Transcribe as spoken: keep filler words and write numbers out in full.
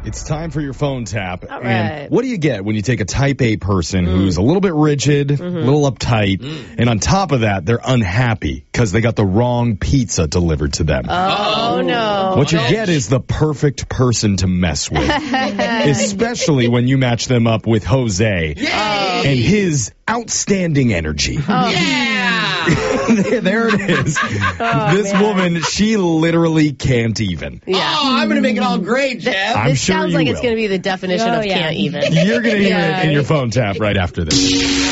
It's time for your phone tap. All And right. what do you get when you take a type A person Mm. who's a little bit rigid, Mm-hmm. a little uptight, and on top of that, they're unhappy because they got the wrong pizza delivered to them? Oh, no. What you get is the perfect person to mess with, especially when you match them up with Jose and his outstanding energy. there, there it is. this man. woman, she literally can't even. Yeah. Oh, I'm going to make it all great, Jeff. I'm this sure sounds you like will. it's going to be the definition Oh, of yeah. can't even. You're going to hear Yeah. it in your phone tap right after this.